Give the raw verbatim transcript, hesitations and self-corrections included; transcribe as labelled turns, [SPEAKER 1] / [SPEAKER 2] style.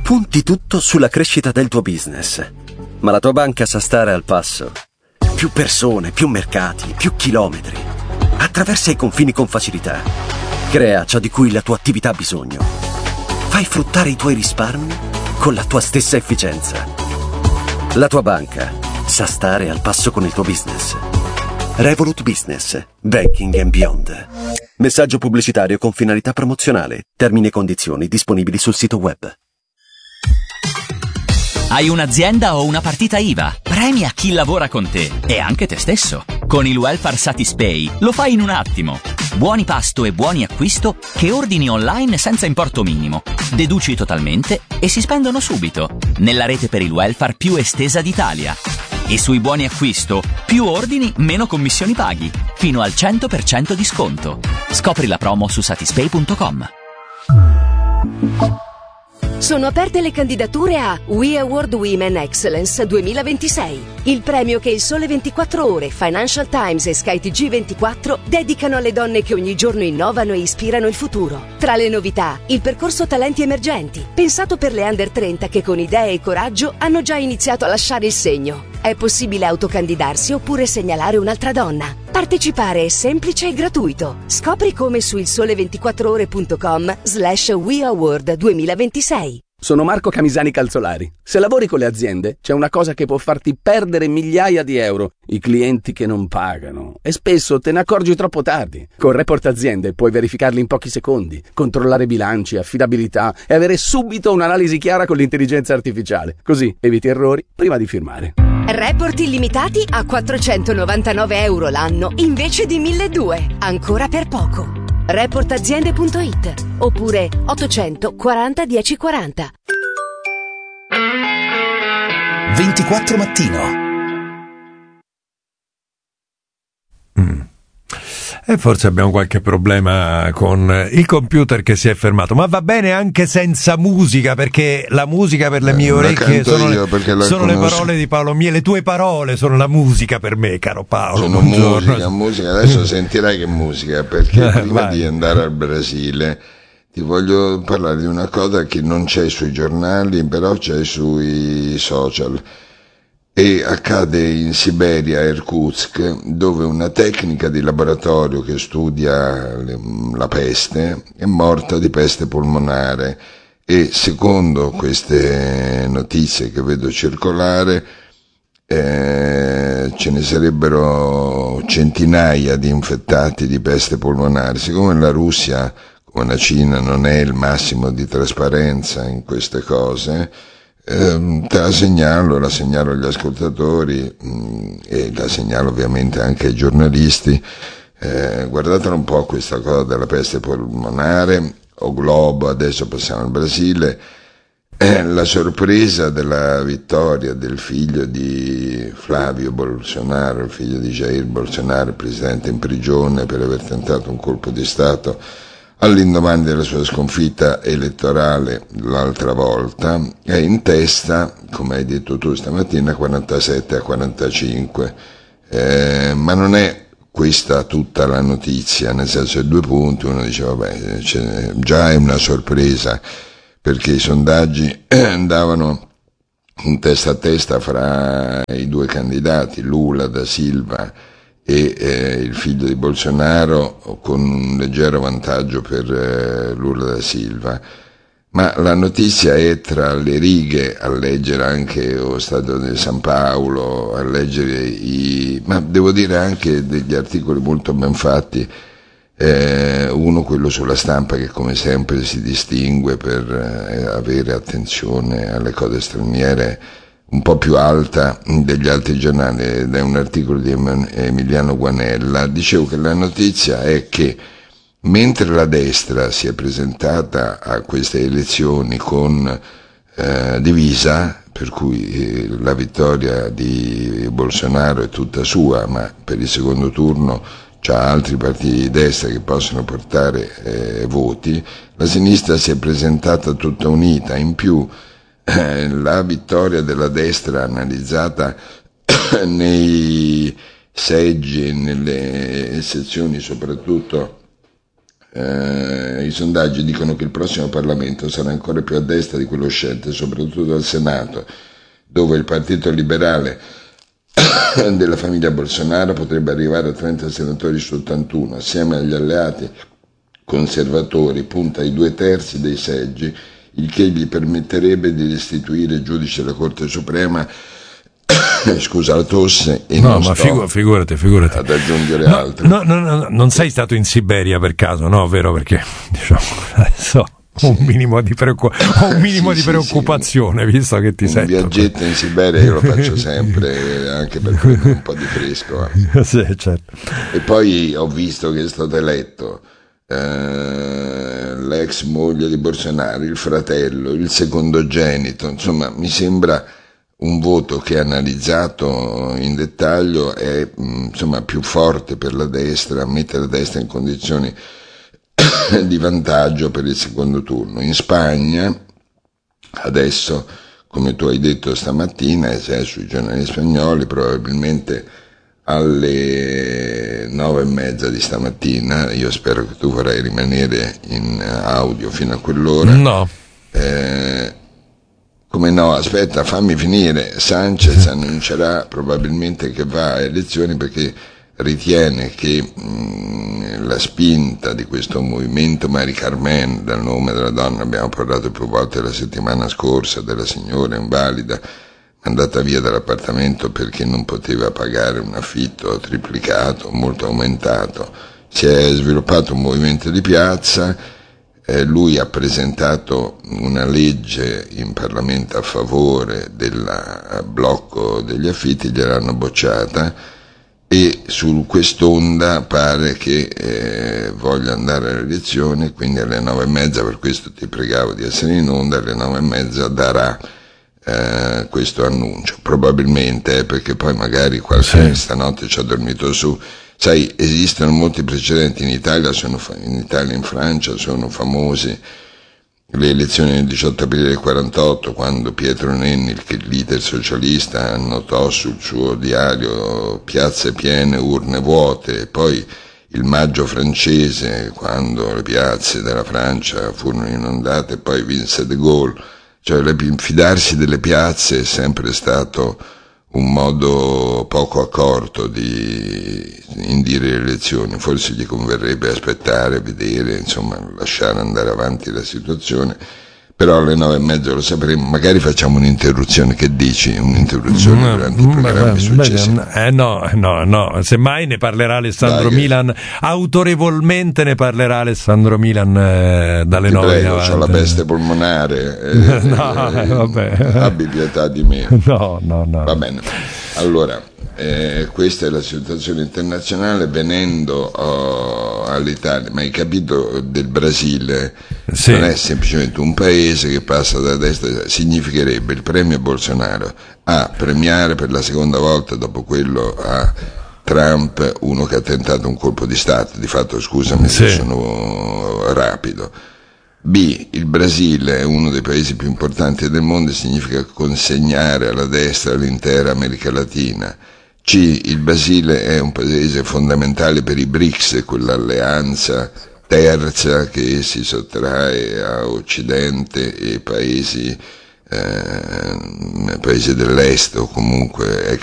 [SPEAKER 1] Punti tutto sulla crescita del tuo business, ma la tua banca sa stare al passo. Più persone, più mercati, più chilometri. Attraversa i confini con facilità. Crea ciò di cui la tua attività ha bisogno. Fai fruttare i tuoi risparmi con la tua stessa efficienza. La tua banca sa stare al passo con il tuo business. Revolut Business. Banking and Beyond. Messaggio pubblicitario con finalità promozionale. Termini e condizioni disponibili sul sito web.
[SPEAKER 2] Hai un'azienda o una partita I V A? Premia chi lavora con te e anche te stesso. Con il Welfare Satispay lo fai in un attimo. Buoni pasto e buoni acquisto che ordini online senza importo minimo. Deduci totalmente e si spendono subito. Nella rete per il welfare più estesa d'Italia. E sui buoni acquisto, più ordini, meno commissioni paghi. Fino al cento per cento di sconto. Scopri la promo su satispay punto com.
[SPEAKER 3] Sono aperte le candidature a We Award Women Excellence duemilaventisei, il premio che il Sole ventiquattro Ore, Financial Times e Sky T G ventiquattro dedicano alle donne che ogni giorno innovano e ispirano il futuro. Tra le novità, il percorso Talenti Emergenti, pensato per le under trenta che con idee e coraggio hanno già iniziato a lasciare il segno. È possibile autocandidarsi oppure segnalare un'altra donna. Partecipare è semplice e gratuito. Scopri come su il sole ventiquattro ore punto com slash We Award duemilaventisei.
[SPEAKER 4] Sono Marco Camisani Calzolari. Se lavori con le aziende, c'è una cosa che può farti perdere migliaia di euro: i clienti che non pagano. E spesso te ne accorgi troppo tardi. Con Report Aziende puoi verificarli in pochi secondi, controllare bilanci, affidabilità e avere subito un'analisi chiara con l'intelligenza artificiale. Così eviti errori prima di firmare.
[SPEAKER 3] Report illimitati a quattrocentonovantanove euro l'anno invece di milleduecento. Ancora per poco. report aziende punto it oppure ottocentoquaranta dieci quaranta.
[SPEAKER 5] ventiquattro mattino.
[SPEAKER 6] Mm. E forse abbiamo qualche problema con il computer che si è fermato, ma va bene anche senza musica, perché la musica per le mie
[SPEAKER 7] eh,
[SPEAKER 6] orecchie sono, le, sono le
[SPEAKER 7] conosco.
[SPEAKER 6] parole di Paolo Mie, le tue parole sono la musica per me, caro Paolo.
[SPEAKER 7] Sono
[SPEAKER 6] Buongiorno.
[SPEAKER 7] musica, musica, adesso sentirai che musica, perché
[SPEAKER 6] Eh,
[SPEAKER 7] prima
[SPEAKER 6] vai.
[SPEAKER 7] di andare al Brasile ti voglio parlare di una cosa che non c'è sui giornali, però c'è sui social. E accade in Siberia, a Irkutsk, dove una tecnica di laboratorio che studia le, la peste è morta di peste polmonare, e secondo queste notizie che vedo circolare eh, ce ne sarebbero centinaia di infettati di peste polmonare. Siccome la Russia, come la Cina, non è il massimo di trasparenza in queste cose, Eh, te la segnalo, la segnalo agli ascoltatori mh, e la segnalo ovviamente anche ai giornalisti. Eh, guardatela un po' questa cosa della peste polmonare, o globo. Adesso passiamo al Brasile. Eh, la sorpresa della vittoria del figlio di Flavio Bolsonaro, il figlio di Jair Bolsonaro, presidente in prigione per aver tentato un colpo di Stato all'indomani della sua sconfitta elettorale l'altra volta, è in testa, come hai detto tu stamattina, quarantasette a quarantacinque, eh, ma non è questa tutta la notizia, nel senso, due punti, uno dice vabbè, c'è, già è una sorpresa, perché i sondaggi andavano in testa a testa fra i due candidati, Lula da Silva e eh, il figlio di Bolsonaro, con un leggero vantaggio per eh, Lula da Silva. Ma la notizia è tra le righe, a leggere anche lo Stato di San Paolo, a leggere i, ma devo dire anche degli articoli molto ben fatti, eh, uno quello sulla Stampa, che come sempre si distingue per eh, avere attenzione alle cose straniere un po' più alta degli altri giornali, ed è un articolo di Emiliano Guanella. Dicevo che la notizia è che mentre la destra si è presentata a queste elezioni con eh, divisa, per cui eh, la vittoria di Bolsonaro è tutta sua, ma per il secondo turno c'ha altri partiti di destra che possono portare eh, voti, la sinistra si è presentata tutta unita. In più la vittoria della destra analizzata nei seggi, nelle sezioni soprattutto Eh, I sondaggi dicono che il prossimo Parlamento sarà ancora più a destra di quello scelto, soprattutto al Senato, dove il Partito Liberale della famiglia Bolsonaro potrebbe arrivare a trenta senatori su ottantuno, assieme agli alleati conservatori punta ai due terzi dei seggi, il che gli permetterebbe di restituire il giudice della Corte Suprema. Scusa la tosse e
[SPEAKER 6] no,
[SPEAKER 7] non
[SPEAKER 6] ma
[SPEAKER 7] sto
[SPEAKER 6] figu- figurati, figurati.
[SPEAKER 7] ad aggiungere
[SPEAKER 6] no,
[SPEAKER 7] altro.
[SPEAKER 6] No, no, no, non sei stato in Siberia per caso, no? Vero? Perché diciamo adesso
[SPEAKER 7] Sì.
[SPEAKER 6] un minimo di, preoccu- un minimo
[SPEAKER 7] sì,
[SPEAKER 6] di
[SPEAKER 7] sì,
[SPEAKER 6] preoccupazione,
[SPEAKER 7] sì.
[SPEAKER 6] visto che ti
[SPEAKER 7] un
[SPEAKER 6] sento.
[SPEAKER 7] viaggetto in Siberia io lo faccio sempre, anche per prendere un po' di fresco. Eh.
[SPEAKER 6] Sì, certo.
[SPEAKER 7] E poi ho visto che è stato eletto eh, l'ex moglie di Bolsonaro, il fratello, il secondogenito, insomma mi sembra un voto che analizzato in dettaglio è insomma più forte per la destra, mette la destra in condizioni di vantaggio per il secondo turno. In Spagna adesso, come tu hai detto stamattina, e sei sui giornali spagnoli, probabilmente alle nove e mezza di stamattina, io spero che tu vorrai rimanere in audio fino a quell'ora.
[SPEAKER 6] No.
[SPEAKER 7] Eh, Come no, aspetta, fammi finire. Sanchez annuncerà probabilmente che va a elezioni perché ritiene che mh, la spinta di questo movimento Mari Carmen, dal nome della donna, abbiamo parlato più volte la settimana scorsa, della signora invalida, andata via dall'appartamento perché non poteva pagare un affitto triplicato, molto aumentato. Si è sviluppato un movimento di piazza. Eh, lui ha presentato una legge in Parlamento a favore del blocco degli affitti, gliel'hanno bocciata e su quest'onda pare che eh, voglia andare alle elezioni, quindi alle nove e mezza, per questo ti pregavo di essere in onda, alle nove e mezza darà eh, questo annuncio, probabilmente, eh, perché poi magari qualche sì. stanotte ci ha dormito su. Sai, esistono molti precedenti in Italia, sono fa- in Italia e in Francia sono famosi le elezioni del diciotto aprile del quarantotto, quando Pietro Nenni, il leader socialista, annotò sul suo diario piazze piene, urne vuote, e poi il maggio francese, quando le piazze della Francia furono inondate, e poi vinse De Gaulle. Cioè, fidarsi delle piazze è sempre stato un modo poco accorto di indire le elezioni. Forse gli converrebbe aspettare, vedere, insomma, lasciare andare avanti la situazione. Però alle nove e mezza lo sapremo, magari facciamo un'interruzione, che dici? Un'interruzione
[SPEAKER 6] no,
[SPEAKER 7] durante i programmi successivi.
[SPEAKER 6] Eh no, no, no, semmai ne parlerà Alessandro Dai, Milan, che... autorevolmente ne parlerà Alessandro Milan eh, dalle nove in avanti.
[SPEAKER 7] Ho la peste polmonare, eh,
[SPEAKER 6] no,
[SPEAKER 7] eh,
[SPEAKER 6] vabbè.
[SPEAKER 7] abbi pietà di me.
[SPEAKER 6] No, no, no.
[SPEAKER 7] Va bene, allora... Eh, questa è la situazione internazionale. Venendo oh, all'Italia, ma hai capito, del Brasile sì. non è semplicemente un paese che passa da destra, significherebbe il premio Bolsonaro a premiare per la seconda volta dopo quello a Trump uno che ha tentato un colpo di Stato, di fatto, scusami sì. se sono rapido. B, il Brasile è uno dei paesi più importanti del mondo e significa consegnare alla destra l'intera America Latina. C, il Brasile è un paese fondamentale per i BRICS, quell'alleanza terza che si sottrae a Occidente e paesi, eh, paesi dell'Est o comunque ex